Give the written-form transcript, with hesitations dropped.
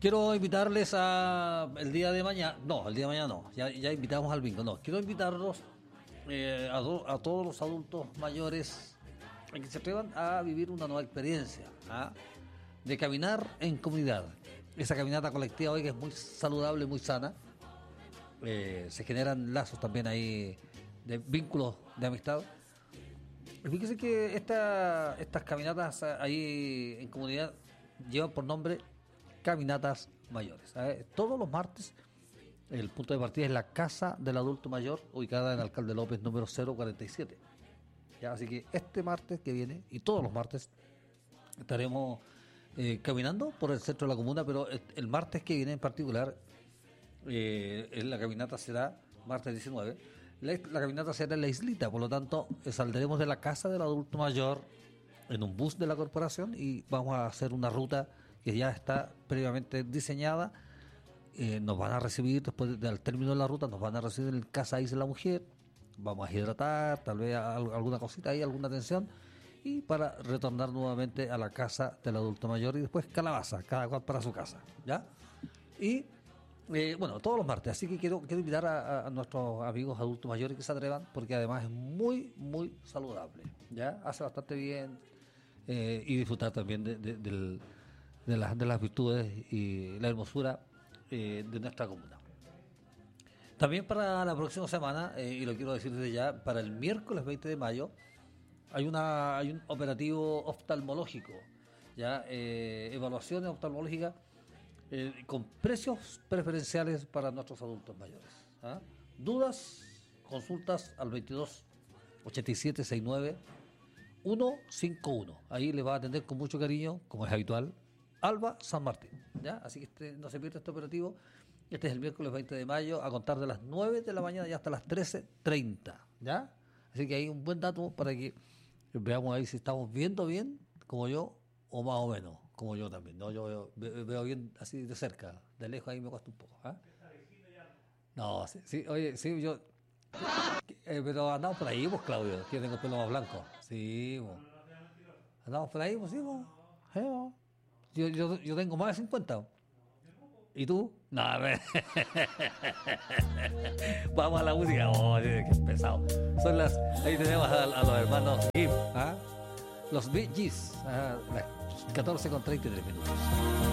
Quiero invitarles a el día de mañana, no, el día de mañana no, ya invitamos al bingo, no, quiero invitarlos a todos los adultos mayores a que se atrevan a vivir una nueva experiencia, ¿ah? De caminar en comunidad. Esa caminata colectiva hoy que es muy saludable, muy sana. Se generan lazos también ahí de vínculos de amistad. Y fíjese que estas caminatas ahí en comunidad llevan por nombre Caminatas Mayores. ¿Sabe? Todos los martes el punto de partida es la Casa del Adulto Mayor, ubicada en Alcalde López número 047. ¿Ya? Así que este martes que viene y todos los martes estaremos caminando por el centro de la comuna, pero el martes que viene en particular la caminata será martes 19. La caminata será en la islita, por lo tanto saldremos de la Casa del Adulto Mayor en un bus de la corporación y vamos a hacer una ruta que ya está previamente diseñada. Nos van a recibir después del término de la ruta, nos van a recibir en Casa Isla Mujer, vamos a hidratar, tal vez alguna cosita ahí, alguna atención, y para retornar nuevamente a la Casa del Adulto Mayor y después Calabaza, cada cual para su casa, ¿ya? Y bueno, todos los martes, así que quiero invitar a nuestros amigos adultos mayores que se atrevan, porque además es muy, muy saludable, ¿ya? Hace bastante bien y disfrutar también de las virtudes y la hermosura de nuestra comuna. También para la próxima semana, y lo quiero decir desde ya, para el miércoles 20 de mayo, hay un operativo oftalmológico, ¿ya? Evaluaciones oftalmológicas con precios preferenciales para nuestros adultos mayores. ¿Ah? Dudas, consultas al 22 87 69 151. Ahí les va a atender con mucho cariño, como es habitual, Alba San Martín. ¿Ya? Así que no se pierda este operativo. Este es el miércoles 20 de mayo, a contar de las 9 de la mañana y hasta las 13:30. ¿Ya? Así que hay un buen dato para que veamos ahí si estamos viendo bien, como yo, o más o menos, como yo también. ¿No? Yo veo bien así de cerca, de lejos ahí me cuesta un poco. ¿Ah? No, sí, oye, sí, yo... pero andamos por ahí, pues, Claudio, que yo tengo el pelo más blanco. Sí, pues. Andamos por ahí, pues, sí, pues. Sí, pues. Yo tengo más de 50. ¿Y tú? No, a ver. Vamos a la música. Oh, qué pesado. Ahí tenemos a los hermanos Gibb, ¿ah? Los Bee Gees, las 14:33 minutos.